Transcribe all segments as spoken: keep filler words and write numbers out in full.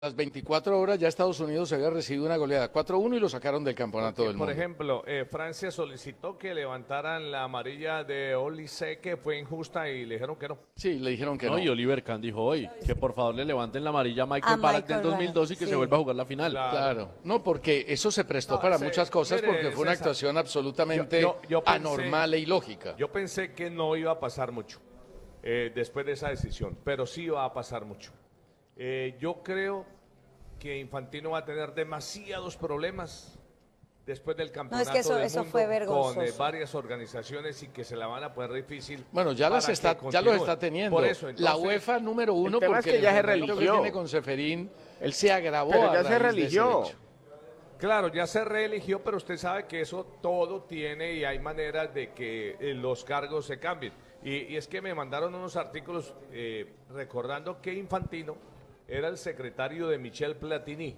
las veinticuatro horas ya Estados Unidos había recibido una goleada cuatro uno y lo sacaron del campeonato Porque, del por mundo. ejemplo, eh, Francia solicitó que levantaran la amarilla de Olise, que fue injusta, y le dijeron que no. Sí, le dijeron que No, no. y Oliver Kahn dijo hoy que por favor le levanten la amarilla a Michael A Ballack del Michael dos mil dos y que Ballack, se sí. vuelva a jugar la final. Claro. Claro, no, porque eso se prestó No, para ese- muchas cosas mire, porque fue una César, actuación absolutamente yo- yo- yo pensé- anormal e ilógica. Yo pensé que no iba a pasar mucho eh, después de esa decisión, pero sí va a pasar mucho. Eh, yo creo que Infantino va a tener demasiados problemas después del campeonato que eso- del eso mundo fue con vergonzoso. eh, varias organizaciones y que se la van a poner difícil. Bueno, ya las para está, que ya lo continúe. está teniendo. Por eso, la entonces, UEFA número uno, el tema porque es que el ya se enfrentamiento que religió. tiene con Seferín, él se agravó Pero a ya se raíz de ese religió. hecho. Claro, ya se reeligió, pero usted sabe que eso todo tiene y hay maneras de que eh, los cargos se cambien. Y, y es que me mandaron unos artículos eh, recordando que Infantino era el secretario de Michel Platini.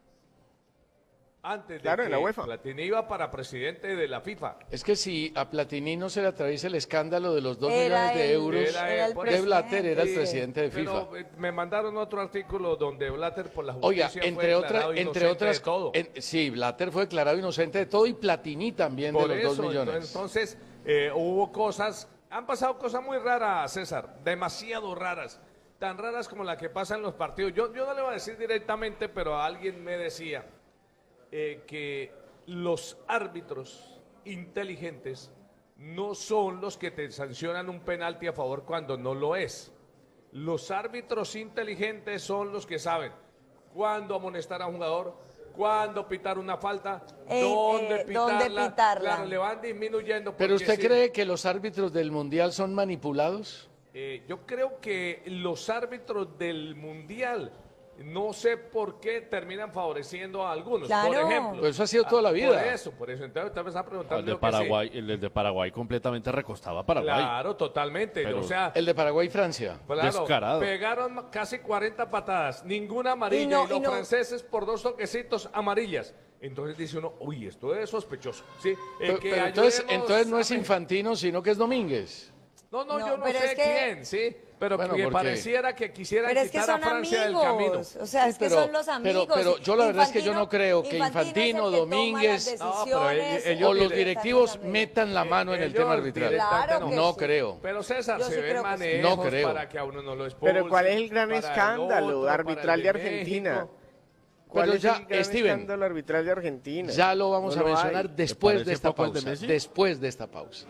Antes de Claro, que en la UEFA. Platini iba para presidente de la FIFA. Es que si a Platini no se le atraviesa el escándalo de los dos Era millones de el- euros, Era era el el- por de eso- Blatter era el presidente. presidente de FIFA. Pero eh, me mandaron otro artículo donde Blatter por la Oiga, justicia entre fue otras, declarado entre inocente otras, de todo. en- sí, Blatter fue declarado inocente de todo y Platini también Por de los eso, dos millones. entonces, eh, hubo cosas, han pasado cosas muy raras, César, demasiado raras, tan raras como la que pasa en los partidos. Yo, yo no le voy a decir directamente, pero alguien me decía eh, que los árbitros inteligentes no son los que te sancionan un penalti a favor cuando no lo es. Los árbitros inteligentes son los que saben cuándo amonestar a un jugador, cuándo pitar una falta, Eh, dónde eh, pitarla. dónde pitarla. Claro, le van disminuyendo. ¿Pero porque usted si- cree que los árbitros del Mundial son manipulados? eh, yo creo que los árbitros del Mundial, no sé por qué terminan favoreciendo a algunos. Claro. Por ejemplo. Pues eso ha sido toda la Ah, vida. Por eso, por eso. Entonces usted me está El preguntando. de yo qué sé. Paraguay, el de Paraguay completamente recostaba a Paraguay. Claro, totalmente. Pero- o sea, El de Paraguay y Francia. claro, descarado. pegaron casi cuarenta patadas, ninguna amarilla, y, Y no- los y no- franceses por dos toquecitos amarillas. Entonces dice uno, uy, esto es sospechoso. ¿Sí? Eh, Pero, que pero entonces, ayudemos entonces no a es México. Infantino, sino que es Domínguez. No, no, No, yo no pero sé es que- quién, ¿sí? Pero Bueno, que porque- pareciera que quisieran Pero es que quitar a son Francia del camino. amigos, o sea, es que Pero- son los pero- amigos. pero yo la verdad es que yo no creo que Infantino, Infantino, es el que toma Domínguez, las No, pero decisiones, ellos- o los direct- directivos Exactamente. metan la mano en el Ellos tema arbitral. directamente Claro que no sí. creo. Pero César, Yo se sí ven creo que sí. manejos No creo. para que a uno no lo expulsen. Pero ¿cuál es el gran para el escándalo otro, arbitral de para el Argentina? México. ¿Cuál Pero es ya, el gran Steven, escándalo arbitral de Argentina? Ya lo vamos No a lo mencionar hay. después parece de esta poco el de pausa. Messi? Después de esta pausa.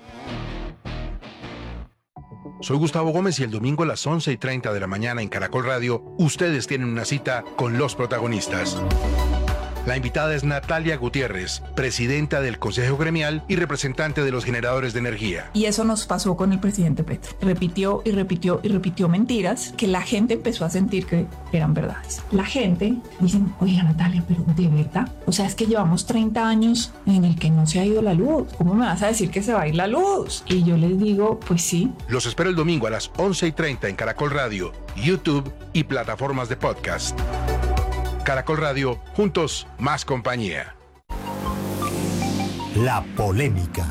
Soy Gustavo Gómez y el domingo a las once y treinta de la mañana en Caracol Radio, ustedes tienen una cita con los protagonistas. La invitada es Natalia Gutiérrez, presidenta del Consejo Gremial y representante de los generadores de energía. Y eso nos pasó con el presidente Petro. Repitió y repitió y repitió mentiras que la gente empezó a sentir que eran verdades. La gente dice, oiga Natalia, pero ¿de verdad? O sea, es que llevamos treinta años en el que no se ha ido la luz. ¿Cómo me vas a decir que se va a ir la luz? Y yo les digo, pues sí. Los espero el domingo a las once y treinta en Caracol Radio, YouTube y plataformas de podcast. Caracol Radio, juntos, más compañía. La polémica.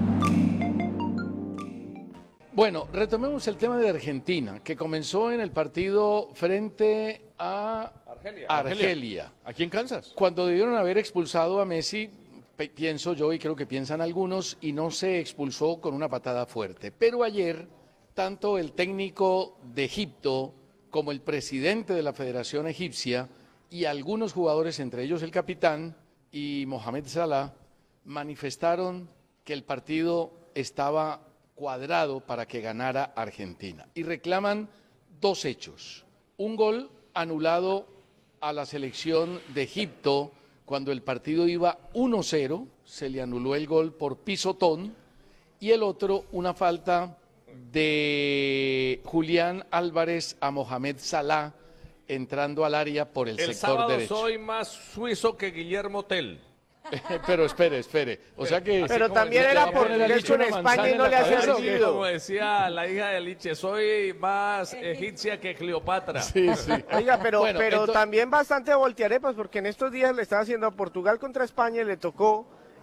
Bueno, retomemos el tema de Argentina, que comenzó en el partido frente a Argelia. Argelia. Aquí en Kansas. Cuando debieron haber expulsado a Messi, pe- pienso yo y creo que piensan algunos, y no se expulsó con una patada fuerte. Pero ayer, tanto el técnico de Egipto como el presidente de la Federación Egipcia y algunos jugadores, entre ellos el capitán y Mohamed Salah, manifestaron que el partido estaba cuadrado para que ganara Argentina. Y reclaman dos hechos. Un gol anulado a la selección de Egipto cuando el partido iba uno cero, se le anuló el gol por pisotón, y el otro, una falta de Julián Álvarez a Mohamed Salah entrando al área por el, El sector sábado derecho. soy más suizo que Guillermo Tell. Pero espere, espere. O sea que... Pero como también decía- era le va a poner portugués dicho con una España manzana y en no la le hacía cabeza, ¿o qué? Como sentido. decía la hija de Liche, soy más egipcia que Cleopatra. Sí, sí. Oiga, pero, Bueno, pero ento- también bastante voltearepas, porque en estos días le estaba haciendo a Portugal contra España y le tocó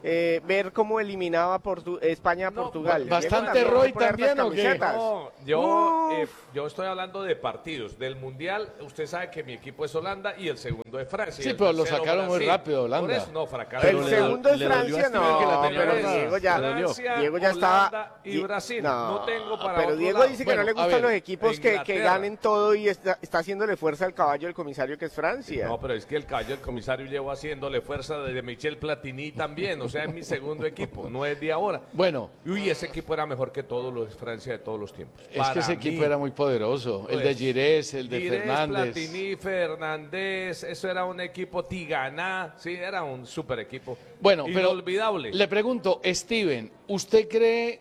eh, ver cómo eliminaba Portu- España a No, Portugal. bastante Diego Roy por hartas también, ¿o qué? camisetas. No, yo, eh, Uf. yo estoy hablando de partidos. Del Mundial, usted sabe que mi equipo es Holanda y el segundo es Francia. Sí, y el pero lo tercero sacaron muy Brasil. rápido, Holanda. Por eso, no, fracaso. El Pero le segundo do- es le dolió a Francia, Steven no, que la tenía pero ganada. Diego ya, Le dolió. Francia, Diego ya Holanda estaba... y Brasil. No, No tengo para pero otro Diego lado. dice que Bueno, no le a gustan ver, los equipos que, que Inglaterra. ganen todo y está, está haciéndole fuerza al caballo del comisario que es Francia. No, pero es que el caballo del comisario llevo haciéndole fuerza desde Michel Platini también. O sea, es mi segundo equipo, no es de ahora. Bueno, Uy, ese equipo era mejor que todos los de Francia de todos los tiempos. es Para que ese mí. equipo era muy poderoso. El de Pues, Girés, el de Girés, Fernández. Platini, Fernández, eso era un equipo Tiganá, sí, era un super equipo. Bueno, pero inolvidable. le pregunto, Steven, ¿usted cree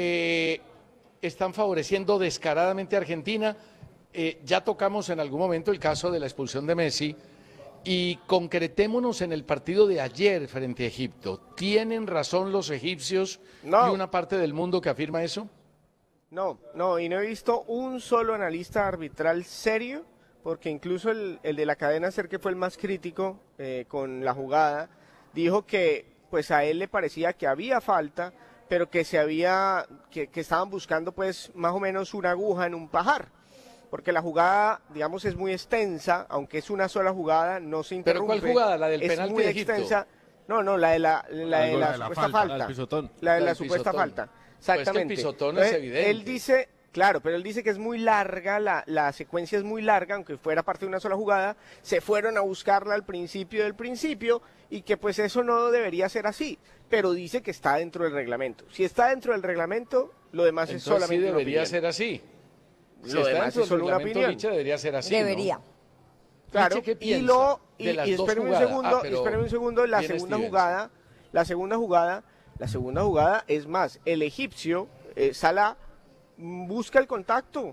que están favoreciendo descaradamente a Argentina? Eh, ya tocamos en algún momento el caso de la expulsión de Messi y concretémonos en el partido de ayer frente a Egipto. ¿Tienen razón los egipcios No. y una parte del mundo que afirma eso? No, no, y no he visto un solo analista arbitral serio, porque incluso el, el de la cadena SER, que fue el más crítico eh, con la jugada, dijo que pues a él le parecía que había falta, pero que se había, que, que estaban buscando pues más o menos una aguja en un pajar, porque la jugada, digamos, es muy extensa, aunque es una sola jugada, no se ¿Pero interrumpe. cuál jugada? ¿La del es penalti muy de Egipto? extensa. No, no, la de la, la, de gol, la la de la supuesta falta, falta. la del pisotón. La de La la del supuesta pisotón. falta. Pues es que el Exactamente. pisotón es Entonces, evidente. Él dice, claro, pero él dice que es muy larga, la, la secuencia es muy larga, aunque fuera parte de una sola jugada, se fueron a buscarla al principio del principio y que pues eso no debería ser así, pero dice que está dentro del reglamento. Si está dentro del reglamento, lo demás es Entonces sí solamente una debería opinión. ser así. Si Lo está demás dentro es del solo una reglamento, opinión. Licha, debería ser así, ¿no? Debería. Claro, Licha, ¿qué y piensa lo y, de las y dos espéreme un jugadas? segundo, Ah, pero espéreme un segundo, la viene segunda Steven. jugada, la segunda jugada, la segunda jugada es más, el egipcio eh, Salah mm, busca el contacto.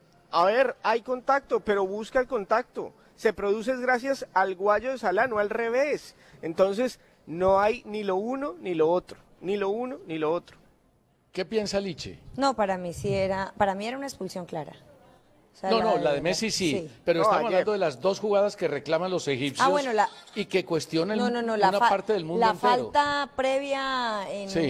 A ver, hay contacto, pero busca el contacto. Se produce es gracias al guayo de Salah, no al revés. Entonces, no hay ni lo uno ni lo otro, ni lo uno ni lo otro. ¿Qué piensa Liche? No, para mí sí era, para mí era una expulsión clara. O sea, No, no, la de Messi sí, pero No, estamos ayer. hablando de las dos jugadas que reclaman los egipcios Ah, bueno, la- y que cuestionan No, no, no, la, una fa- parte del mundo la entero. falta previa en, Sí.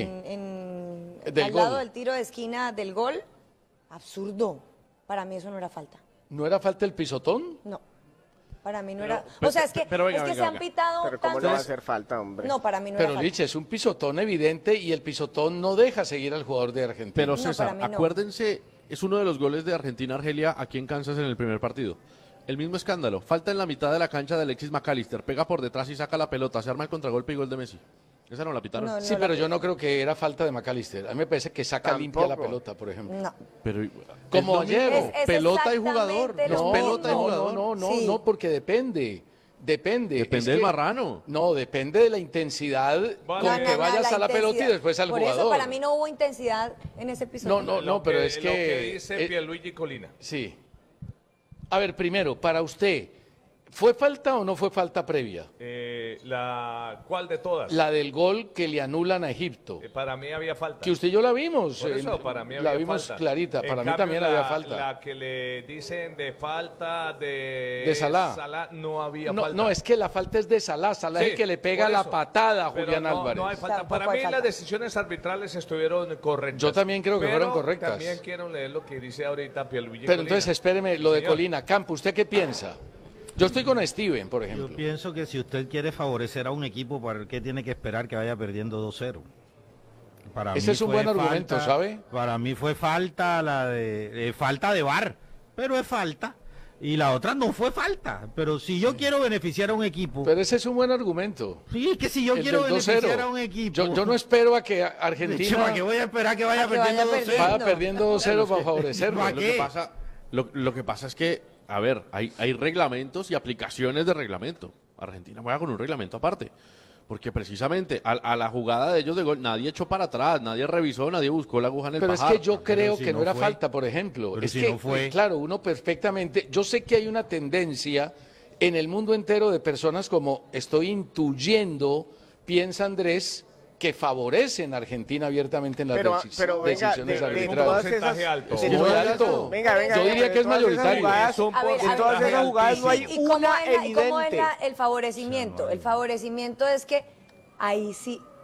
en- Del al lado gol. del tiro de esquina del gol, absurdo. Para mí eso no era falta. ¿No era falta el pisotón? No. Para mí no Pero- era. pero- O sea, es que, pero venga, es que venga, se han venga. pitado Pero cómo no tantos- va a hacer falta, hombre. No, para mí no Pero era falta. Liche, es un pisotón evidente y el pisotón no deja seguir al jugador de Argentina. Pero No, César, para mí no. acuérdense, es uno de los goles de Argentina-Argelia aquí en Kansas en el primer partido. El mismo escándalo. Falta en la mitad de la cancha de Alexis McAllister. Pega por detrás y saca la pelota. Se arma el contragolpe y gol de Messi. Esa no la pitaron. No, Sí, no, pero la- yo no creo que era falta de McAllister. A mí me parece que saca Tampoco. limpia la pelota, por ejemplo. No. Pero, Como es lo mismo. ayer. Es- es pelota y jugador. exactamente Es lo pelota y mismo. jugador. No, no, no, Sí. no, porque depende. Depende. Depende Es del que- marrano. No, depende de la intensidad Vale. con No, no, que no, vayas la a la pelota y intensidad. después al Por jugador. eso para mí no hubo intensidad en ese episodio. No, no, Lo no, pero que- es Lo que... que dice eh, Pierluigi Colina. sí. A ver, primero, para usted, ¿fue falta o no fue falta previa? Eh, la, ¿Cuál de todas? La del gol que le anulan a Egipto. Eh, Para mí había falta. Que usted y yo la vimos. Por eso, eh, para mí la había vimos falta. clarita. En Para mí cambio, también la, había falta. La que le dicen de falta de, De Salah. no había No, falta. no, es que la falta es de Salah. Salah es Sí, el que le pega por la eso. patada a Pero Julián no, Álvarez. No hay falta. Tampoco Para hay mí falta. las decisiones arbitrales estuvieron correctas. Yo también creo que Pero fueron correctas. También quiero leer lo que dice ahorita Pierluigi Pero Colina. entonces espéreme, lo de Señor. Colina. Campo, ¿usted qué piensa? Yo estoy con Steven, por Yo ejemplo. pienso que si usted quiere favorecer a un equipo, ¿para qué tiene que esperar que vaya perdiendo dos cero? Para Ese mí es un fue buen argumento, falta- ¿sabe? Para mí fue falta la de eh, falta de V A R, pero es falta. Y la otra no fue falta. Pero si yo quiero beneficiar a un equipo, Pero ese es un buen argumento. sí, es que si yo El quiero del dos cero. beneficiar a un equipo, Yo, yo no espero a que Chema, Argentina que voy a esperar que vaya A que vaya perdiendo dos cero. perdiendo. vaya perdiendo dos cero para favorecerlo. ¿Para Lo qué? que pasa, lo, lo que pasa es que, a ver, hay, hay reglamentos y aplicaciones de reglamento. Argentina juega con un reglamento aparte. Porque precisamente a, a la jugada de ellos de gol, nadie echó para atrás, nadie revisó, nadie buscó la aguja en el Pero es pajar. que yo creo si que no, no era fue. falta, por ejemplo. Pero es si que, no fue. eh, claro, uno perfectamente. Yo sé que hay una tendencia en el mundo entero de personas como estoy intuyendo, piensa Andrés, que favorecen a Argentina abiertamente en las Pero, decis- pero venga, decisiones de, de arbitrales. todas esas, porcentaje alto. de Sí, todas muy esas- alto. Venga, venga, Yo venga, diría de que es todas esas mayoritario. jugadas- Es un A ver, a de ver, todas esas jugadas no hay ¿Y cómo, una era, y cómo evidente. era el favorecimiento? El favorecimiento es que ahí sí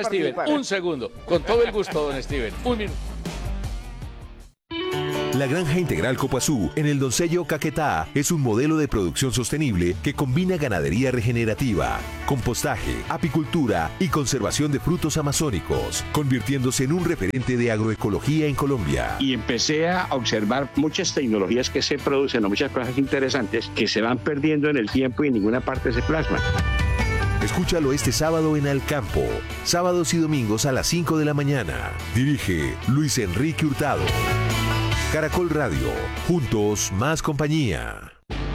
a Steven. participar. Un segundo. Con todo el gusto, don Steven. Un minuto. La Granja Integral Copazú, en el Doncello Caquetá, es un modelo de producción sostenible que combina ganadería regenerativa, compostaje, apicultura y conservación de frutos amazónicos, convirtiéndose en un referente de agroecología en Colombia. Y empecé a observar muchas tecnologías que se producen, o muchas cosas interesantes que se van perdiendo en el tiempo y en ninguna parte se plasman. Escúchalo este sábado en Al Campo, sábados y domingos a las cinco de la mañana. Dirige Luis Enrique Hurtado. Caracol Radio, juntos más compañía.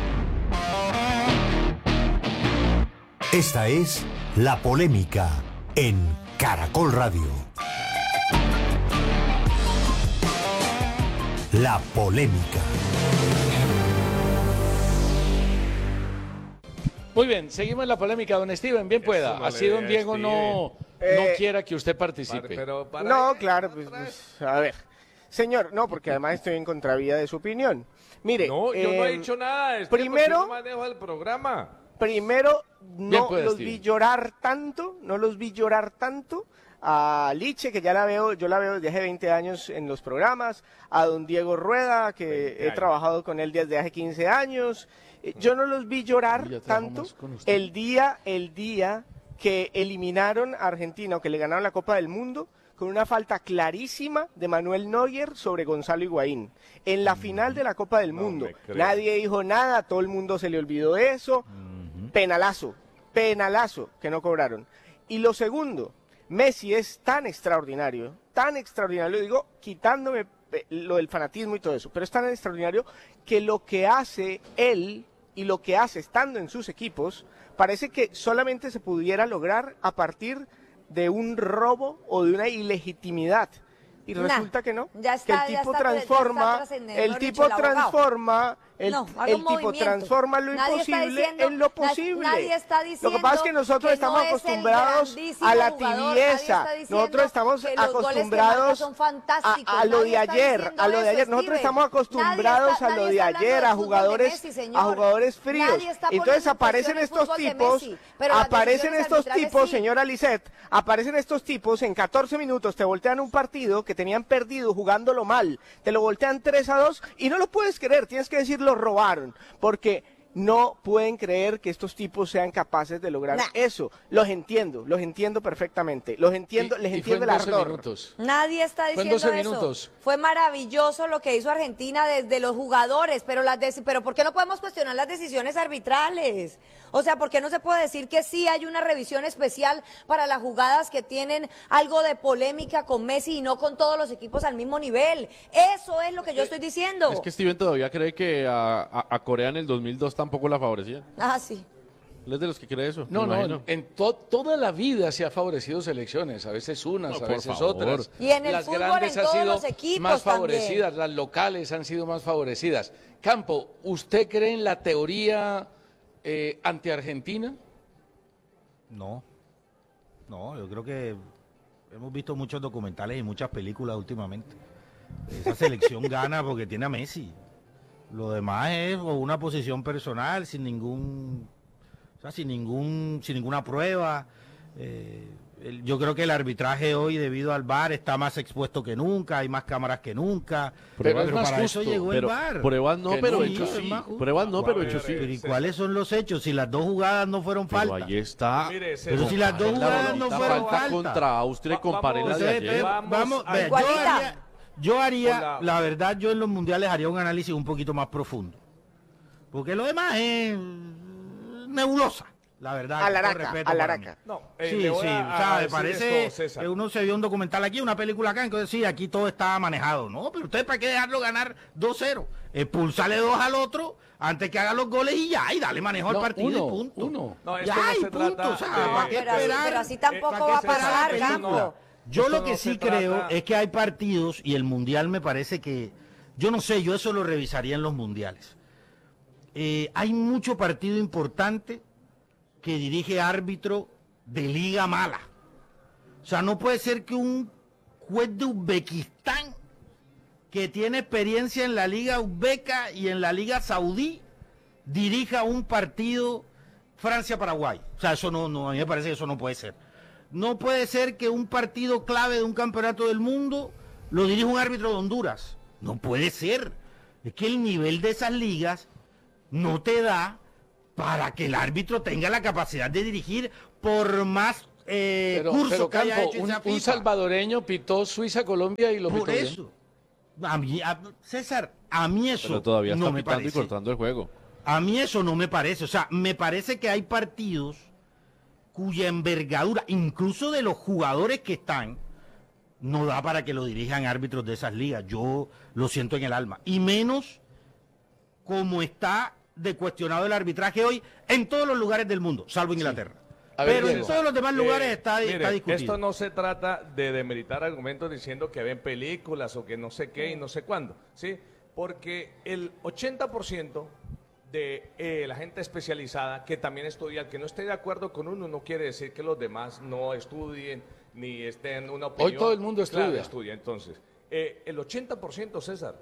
Esta es La Polémica en Caracol Radio. La Polémica. Muy bien, seguimos en la polémica, don Steven, bien pueda. Eso no Así le don dé, Diego no, Eh, no quiera que usted participe. Pero para No, él, claro, pues, pues, a ver. Señor, no, porque además estoy en contravía de su opinión. Mire, No, yo no he eh, dicho nada. Es primero- que no manejo el programa. Primero, Bien no pueda, los Steven. vi llorar tanto, no los vi llorar tanto a Liche, que ya la veo, yo la veo desde hace veinte años en los programas, a don Diego Rueda, que veinte he años. trabajado con él desde hace quince años. Eh, Yo no los vi llorar Ya trabajó tanto más con usted. el día, el día que eliminaron a Argentina o que le ganaron la Copa del Mundo con una falta clarísima de Manuel Neuer sobre Gonzalo Higuaín. En la final de la Copa del No Mundo. me creo. Nadie dijo nada, todo el mundo se le olvidó eso. Penalazo, penalazo que no cobraron. Y lo segundo, Messi es tan extraordinario, tan extraordinario, lo digo quitándome eh, lo del fanatismo y todo eso, pero es tan extraordinario que lo que hace él y lo que hace estando en sus equipos parece que solamente se pudiera lograr a partir de un robo o de una ilegitimidad. Y Nah, resulta que no, ya está- que el ya tipo está- ya está transforma, trascendiendo, el mejor tipo dicho, el abogado. transforma, el, No, haga el un tipo movimiento. transforma lo Nadie está imposible diciendo- en lo na- posible. nadie está Lo que pasa es que diciendo nosotros que estamos no es el acostumbrados grandísimo a la jugador, nadie tibieza, está diciendo nosotros estamos que los goles que marca acostumbrados son a, fantásticos, a lo nadie de está ayer, diciendo a lo de eso, ayer. Nosotros Steven. estamos Nadie acostumbrados está- a lo nadie de está hablando ayer, del a fútbol de jugadores, Messi, a señor. jugadores fríos. Nadie está Entonces poniendo en aparecen cuestión el estos fútbol de tipos, Messi, pero las aparecen decisiones estos arbitrales tipos, sí. señora Lisette, aparecen estos tipos en catorce minutos, te voltean un partido que tenían perdido jugándolo mal, te lo voltean tres a dos y no lo puedes creer, tienes que decir lo robaron, porque no pueden creer que estos tipos sean capaces de lograr Nah. eso. Los entiendo, los entiendo perfectamente, los entiendo, Y- les y fue entiendo en el doce ardor. minutos. Nadie está Fue en diciendo doce eso. minutos. Fue maravilloso lo que hizo Argentina desde los jugadores, pero las deci- pero ¿por qué no podemos cuestionar las decisiones arbitrales? O sea, ¿por qué no se puede decir que sí hay una revisión especial para las jugadas que tienen algo de polémica con Messi y no con todos los equipos al mismo nivel? Eso es lo que yo estoy diciendo. Es que Steven todavía cree que a, a- a Corea en el dos mil dos tampoco la favorecían. Ah, sí. Él es de los que cree eso. No, me no, imagino. en to- toda la vida se ha favorecido selecciones, a veces unas, No, a por veces favor. otras. Y en el las fútbol, grandes en han todos sido los equipos más también. favorecidas, las locales han sido más favorecidas. Campo, ¿usted cree en la teoría eh, anti-Argentina? No, no, yo creo que hemos visto muchos documentales y muchas películas últimamente. Esa selección gana porque tiene a Messi. Lo demás es o una posición personal sin ningún, o sea, sin ningún, sin ninguna prueba. Eh, el- yo creo que el arbitraje hoy, debido al V A R, está más expuesto que nunca, hay más cámaras que nunca. Pero es más para justo. eso llegó el Pero V A R. pruebas no, Que pero no, hechos es sí. más justo. Pruebas no, A pero ver, hechos sí. Pero ¿y César. cuáles son los hechos? Si las dos jugadas no fueron Pero falta. ahí está. Mire, Pero César, si las dos la jugadas no bonita fueron falta falta. contra Austria y Va- comparé la vamos- de Entonces, ayer. ve, Vamos vamos, a- ve, yo Igualita. haría, yo haría Con la- la... verdad, yo en los mundiales haría un análisis un poquito más profundo. Porque lo demás es nebulosa, la verdad. A la con araca, respeto a la para mí. araca. No, eh, Sí, le voy sí, a- o a sea, me decir parece esto, César. que uno se vio un documental aquí, una película acá, entonces sí, aquí todo está manejado. No, pero usted para qué dejarlo ganar dos cero, expulsarle dos al otro antes que haga los goles y ya, y dale manejo No, al partido uno, y punto. uno. No, esto Ya, no y se punto, trata o sea, de- ¿para qué Pero así- esperar? pero así Eh, tampoco ¿para va a qué se trata pasar, de Campo. película? Yo Esto lo que no sí se creo trata- es que hay partidos y el mundial me parece que, yo no sé, yo eso lo revisaría en los mundiales. Eh, hay mucho partido importante que dirige árbitro de liga mala. O sea, no puede ser que un juez de Uzbekistán que tiene experiencia en la liga uzbeca y en la liga saudí dirija un partido Francia-Paraguay. O sea, eso no, no, a mí me parece que eso no puede ser. No puede ser que un partido clave de un campeonato del mundo lo dirija un árbitro de Honduras. No puede ser. Es que el nivel de esas ligas no te da para que el árbitro tenga la capacidad de dirigir por más eh, Pero, cursos pero que haya Campo, hecho un, esa un FIFA. salvadoreño pitó Suiza-Colombia y lo Por pitó bien. eso. A mí, a- César, a mí eso Pero todavía está no me pitando y parece. cortando el juego. A mí eso no me parece. O sea, me parece que hay partidos cuya envergadura, incluso de los jugadores que están, no da para que lo dirijan árbitros de esas ligas. Yo lo siento en el alma. Y menos como está de cuestionado el arbitraje hoy en todos los lugares del mundo, salvo Inglaterra. A ver, Pero en Diego. todos los demás lugares Eh, está, mire, está discutido. Esto no se trata de demeritar argumentos diciendo que ven películas o que no sé qué y no sé cuándo, ¿sí? Porque el ochenta por ciento de eh, la gente especializada que también estudia, que no esté de acuerdo con uno, no quiere decir que los demás no estudien ni estén en una opinión. Hoy todo el mundo estudia. Claro, estudia. Entonces, eh, el ochenta por ciento, César,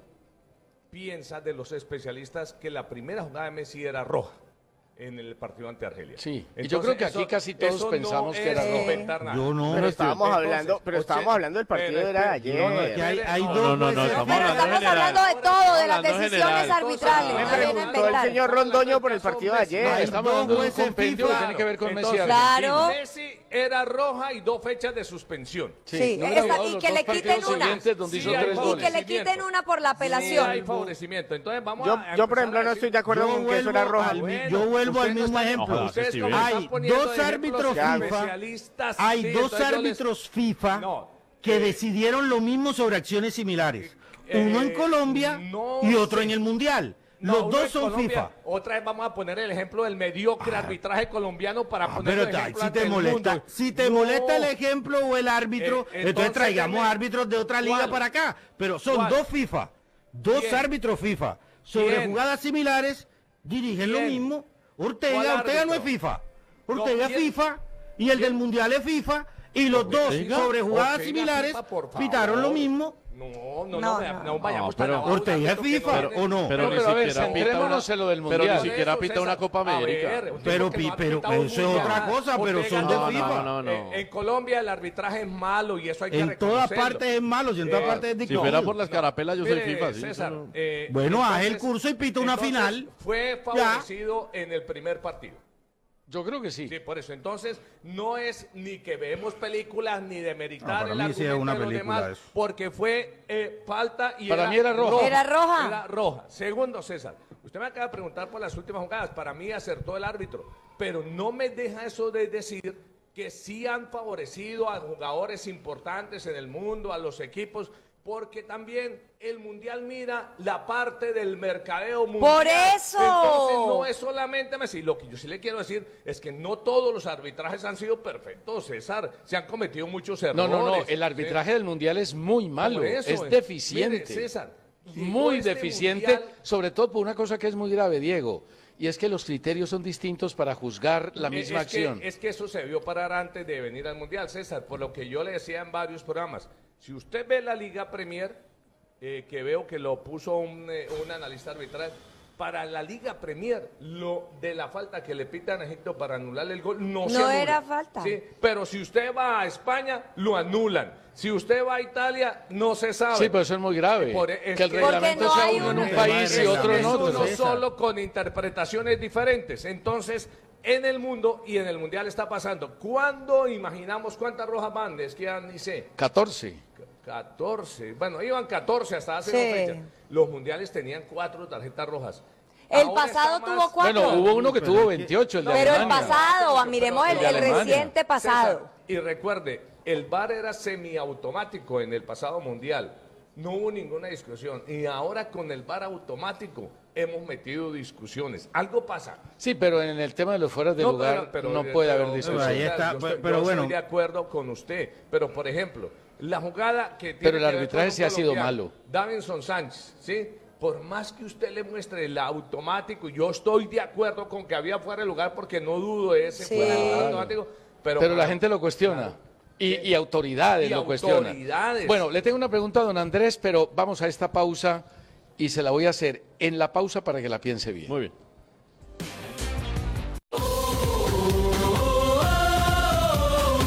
piensa de los especialistas que la primera jugada de Messi era roja en el partido ante Argelia. Sí, y yo Entonces, creo que aquí eso- casi todos eso pensamos no que era es roja. inventar nada. Yo no. Pero estábamos Entonces, hablando, pero estábamos oche- hablando del partido pero era de espere, ayer. no, no, Que hay, hay No, dos no, no, no, jueces- estamos Pero hablando estamos general. hablando de todo, de las Hablando decisiones general. arbitrales. Me No viene a preguntó el inventar. señor Londoño por el partido de ayer. No, Hay estamos dos hablando de un jueces compendio que FIFA. tiene que ver con Messi y Entonces, Argentina. Claro. Messi era roja y dos fechas de suspensión. Sí, no esa- hubiera jugado y los que dos le quiten partidos una. siguientes donde Sí, hizo hay tres Y goles. que le quiten una por la Sí, apelación. hay favorecimiento. Entonces vamos Yo, a yo, por empezar ejemplo, a no decir- estoy de acuerdo Yo con que eso era vuelvo roja. al- Bueno, yo vuelvo al ustedes no mismo están- ejemplo. Ojalá, Ustedes sí, como sí, están Hay poniendo dos de ejemplos árbitros especialistas, Hay sí, dos entonces yo les- árbitros FIFA No, que eh, decidieron lo mismo sobre acciones similares. Uno en eh, Colombia no y otro sé. en el Mundial. No, Los uno dos en son Colombia, FIFA. Otra vez vamos a poner el ejemplo del mediocre arbitraje colombiano para Ah, poner pero el ta- ejemplo si ante te el molesta, mundo. si te No. molesta el ejemplo o el árbitro, Eh, entonces, entonces traigamos deme- árbitros de otra liga ¿Cuál? para acá. Pero son ¿Cuál? dos FIFA, dos ¿Quién? árbitros FIFA sobre ¿Quién? jugadas similares, dirigen lo ¿Quién? mismo. ¿Cuál Ortega, Ortega no es árbitro? FIFA. No, Ortega es ¿quién? FIFA y el del Mundial es FIFA y los dos Ortega. sobre jugadas Ortega, similares FIFA, por favor. pitaron lo mismo. No, no, no, No, vea- no. no vayamos No, tan pero abajo, Ortega es tanto que FIFA, no ¿o viene- no? Pero No, ni pero a ver, siquiera pita centrémonos una- en lo del Pero Mundial. ni siquiera Eso, pita César, una Copa a América. ver, un tipo Pero, que pi- no ha pero pitado un eso es mundial. otra cosa, pero Ortega son de no, FIFA. No, no, no. En, en Colombia el arbitraje es malo y eso hay que En todas reconocerlo. partes es malo, y en todas Eh, partes es Si dictadura. fuera por las carapelas, yo soy Mire, FIFA. ¿sí? César, Eso no- eh, Bueno, haz el entonces- curso y pita una entonces, final. Fue favorecido en el primer partido. Yo creo que sí. Sí, por eso. Entonces, no es ni que vemos películas ni de No, meritar para el mí sí es argumento una de los película demás, eso. porque fue eh, falta y Para mí era roja. Era roja. Era roja. Segundo, César, usted me acaba de preguntar por las últimas jugadas. Para mí acertó el árbitro, pero no me deja eso de decir que sí han favorecido a jugadores importantes en el mundo, a los equipos, porque también el Mundial mira la parte del mercadeo mundial. ¡Por eso! Entonces no es solamente Messi. Lo que yo sí le quiero decir es que no todos los arbitrajes han sido perfectos, César. Se han cometido muchos errores. No, no, no. El arbitraje del Mundial es muy malo. Por eso, Es eh. deficiente. Mire, César, llegó muy este deficiente, Mundial- sobre todo por una cosa que es muy grave, Diego. Y es que los criterios son distintos para juzgar la Eh, misma es que- acción. es que eso se vio parar antes de venir al Mundial, César, por lo que yo le decía en varios programas. Si usted ve la Liga Premier, eh, que veo que lo puso un, eh, un analista arbitral, para la Liga Premier, lo de la falta que le pitan a Egipto para anular el gol, no, se No anula. era falta. Sí, pero si usted va a España, lo anulan. Si usted va a Italia, no se sabe. Sí, pero eso es muy grave. Por- es que el que- reglamento Porque no sea hay uno en un- un país y Es- otro en es otro. uno César. solo con interpretaciones diferentes. Entonces, en el mundo y en el mundial está pasando. ¿Cuándo imaginamos cuántas rojas van? Es que ya ni sé. catorce. catorce. Bueno, iban catorce hasta hace Sí. dos fechas. Los mundiales tenían cuatro tarjetas rojas. El Ahora pasado está más- tuvo cuatro. Bueno, hubo uno que Pero tuvo es que- veintiocho, el de Pero el Alemania. pasado, miremos el, de el Alemania. reciente pasado. César, y recuerde, el V A R era semiautomático en el pasado mundial. No hubo ninguna discusión. Y ahora con el V A R automático hemos metido discusiones. Algo pasa. Sí, pero en el tema de los fueras de No, lugar pero- no pero- puede pero- haber discusión. Pero ahí o sea, está, yo pero- estoy- pero yo bueno. estoy de acuerdo con usted. Pero, por ejemplo, la jugada que tiene Pero el que ver arbitraje con un sí ha sido colombiano, malo. Davinson Sánchez, ¿sí? Por más que usted le muestre el automático, yo estoy de acuerdo con que había fuera de lugar porque no dudo de ese Sí. fuera de lugar automático. Pero, Pero la gente lo cuestiona. Y, y autoridades Y lo cuestionan. autoridades. Bueno, le tengo una pregunta a don Andrés, pero vamos a esta pausa y se la voy a hacer en la pausa para que la piense bien. Muy bien.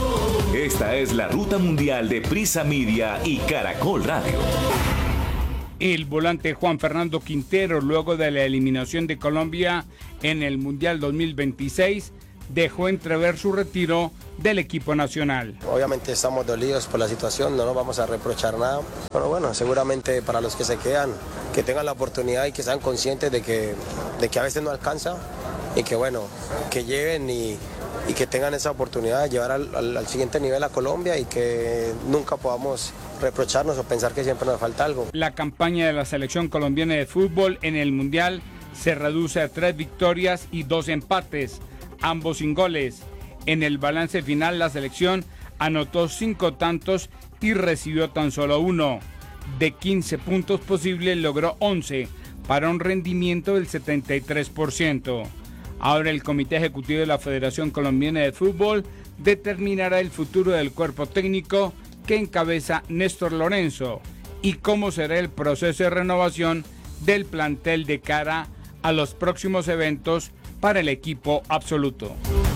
Esta es la ruta mundial de Prisa Media y Caracol Radio. El volante Juan Fernando Quintero, luego de la eliminación de Colombia en el Mundial dos mil veintiséis, dejó entrever su retiro del equipo nacional. Obviamente estamos dolidos por la situación, no nos vamos a reprochar nada, pero bueno, seguramente para los que se quedan, que tengan la oportunidad y que sean conscientes de que, de que a veces no alcanza y que bueno, que lleven y, y que tengan esa oportunidad de llevar al, al, al siguiente nivel a Colombia y que nunca podamos reprocharnos o pensar que siempre nos falta algo. La campaña de la selección colombiana de fútbol en el Mundial se reduce a tres victorias y dos empates, ambos sin goles. En el balance final, la selección anotó cinco tantos y recibió tan solo uno. De quince puntos posibles, logró once, para un rendimiento del setenta y tres por ciento. Ahora el Comité Ejecutivo de la Federación Colombiana de Fútbol determinará el futuro del cuerpo técnico que encabeza Néstor Lorenzo y cómo será el proceso de renovación del plantel de cara a los próximos eventos para el equipo absoluto.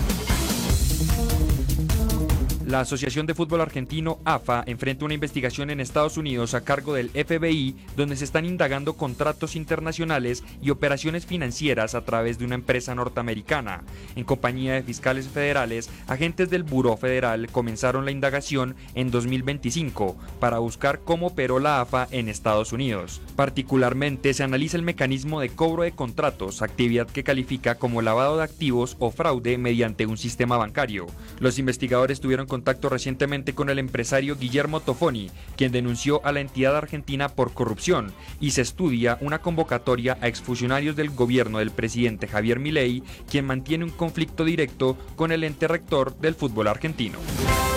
La Asociación de Fútbol Argentino, A F A, enfrenta una investigación en Estados Unidos a cargo del F B I, donde se están indagando contratos internacionales y operaciones financieras a través de una empresa norteamericana. En compañía de fiscales federales, agentes del Buró Federal comenzaron la indagación en dos mil veinticinco para buscar cómo operó la A F A en Estados Unidos. Particularmente, se analiza el mecanismo de cobro de contratos, actividad que califica como lavado de activos o fraude mediante un sistema bancario. Los investigadores tuvieron contacto recientemente con el empresario Guillermo Tofoni, quien denunció a la entidad argentina por corrupción, y se estudia una convocatoria a exfuncionarios del gobierno del presidente Javier Milei, quien mantiene un conflicto directo con el ente rector del fútbol argentino.